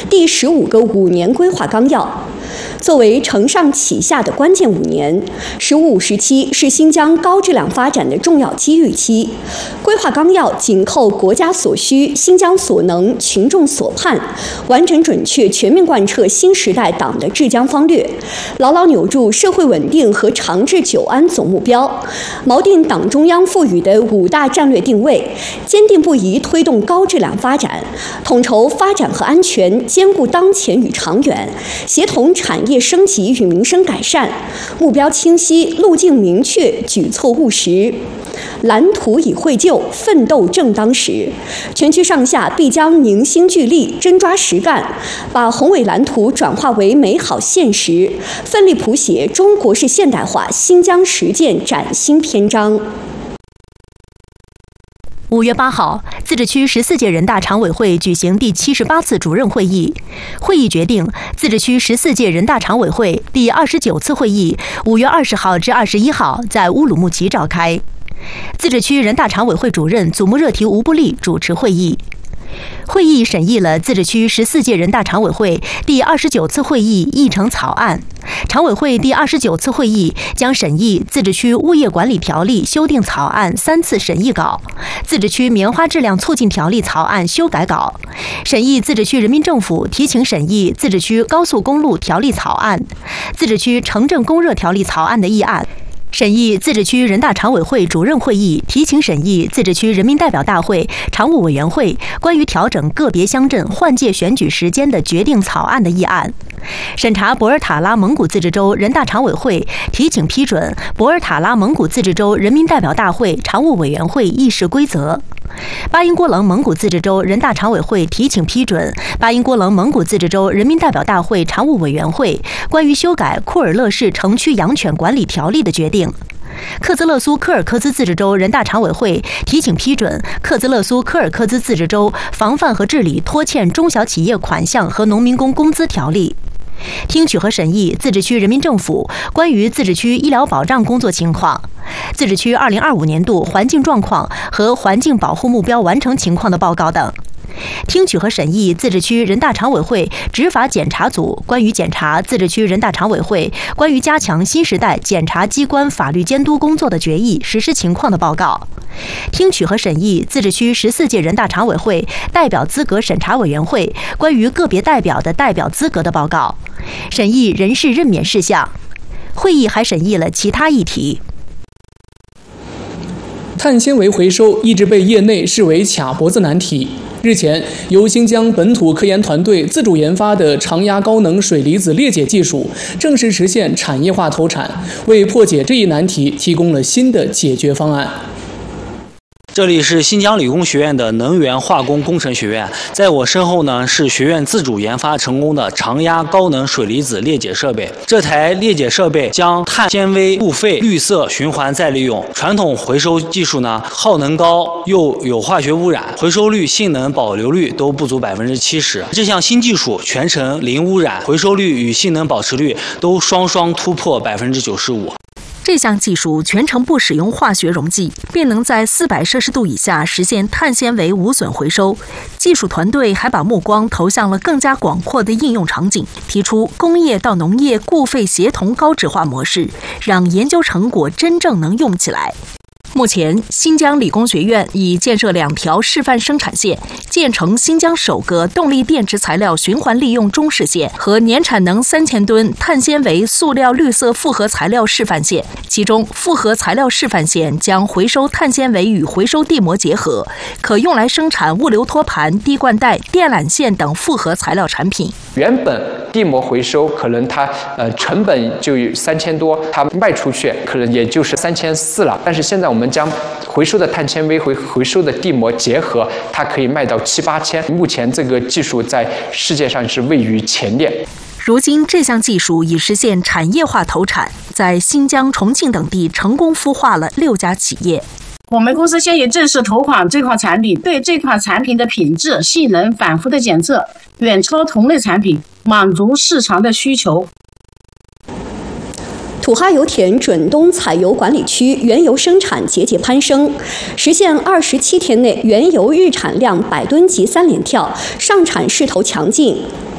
第15个5年规划纲要。作为承上启下的关键5年，“15五”时期是新疆高质量发展的重要机遇期。规划纲要紧扣国家所需、新疆所能、群众所盼，完整准确、全面贯彻新时代党的治疆方略，牢牢扭住社会稳定和长治久安总目标，锚定党中央赋予的5大战略定位，坚定不移推动高质量发展，统筹发展和安全，兼顾当前与长远，协同产业升级与民生改善，目标清晰，路径明确，举措务实。蓝图已绘就，奋斗正当时。全区上下必将凝心聚力，真抓实干，把宏伟蓝图转化为美好现实，奋力谱写中国式现代化新疆实践崭新篇章。 5月8号，自治区14届人大常委会举行第78次主任会议。会议决定，自治区14届人大常委会第29次会议5月20号至21号在乌鲁木齐召开。自治区人大常委会主任祖木热提吴布利主持会议。会议审议了自治区14届人大常委会第29次会议议程草案。常委会第29次会议将审议自治区物业管理条例修订草案3次审议稿，自治区棉花质量促进条例草案修改稿，审议自治区人民政府提请审议自治区高速公路条例草案、自治区城镇供热条例草案的议案。审议自治区人大常委会主任会议提请审议自治区人民代表大会常务委员会关于调整个别乡镇换届选举时间的决定草案的议案，审查博尔塔拉蒙古自治州人大常委会提请批准博尔塔拉蒙古自治州人民代表大会常务委员会议事规则。巴音郭楞蒙古自治州人大常委会提请批准巴音郭楞蒙古自治州人民代表大会常务委员会关于修改库尔勒市城区养犬管理条例的决定。克孜勒苏柯尔克孜自治州人大常委会提请批准克孜勒苏柯尔克孜自治州防范和治理拖欠中小企业款项和农民工工资条例。听取和审议自治区人民政府关于自治区医疗保障工作情况、自治区2025年度环境状况和环境保护目标完成情况的报告等。听取和审议自治区人大常委会执法检查组关于检查自治区人大常委会关于加强新时代检察机关法律监督工作的决议实施情况的报告。听取和审议自治区14届人大常委会代表资格审查委员会关于个别代表的代表资格的报告。审议人事任免事项。会议还审议了其他议题。 碳纤维回收一直被业内视为卡脖子难题。日前，由新疆本土科研团队自主研发的常压高能水离子裂解技术正式实现产业化投产，为破解这一难题提供了新的解决方案。 这里是新疆理工学院的能源化工工程学院，在我身后呢是学院自主研发成功的常压高能水离子裂解设备。这台裂解设备将碳纤维付费绿色循环再利用。传统回收技术呢耗能高又有化学污染，回收率、性能保留率都不足70%。这项新技术全程零污染，回收率与性能保持率都双双突破95%。 这项技术全程不使用化学溶剂，便能在400摄氏度以下实现碳纤维无损回收。技术团队还把目光投向了更加广阔的应用场景，提出工业到农业固废协同高质化模式，让研究成果真正能用起来。目前，新疆理工学院已建设2条示范生产线，建成新疆首个动力电池材料循环利用中试线和年产能3000吨碳纤维塑料绿色复合材料示范线。其中，复合材料示范线将回收碳纤维与回收地膜结合，可用来生产物流托盘、滴灌带、电缆线等复合材料产品。 原本地膜回收可能它成本就有3000多，它卖出去可能也就是3400了。但是现在我们将回收的碳纤维和回收的地膜结合，它可以卖到7、8千。目前这个技术在世界上是位于前列。 如今，这项技术已实现产业化投产，在新疆、重庆等地成功孵化了6家企业。 我们公司现已正式投款这款产品，对这款产品的品质、性能反复的检测，远超同类产品，满足市场的需求。 土哈油田准东采油管理区原油生产节节攀升，实现27天内原油日产量100吨级3连跳，上产势头强劲。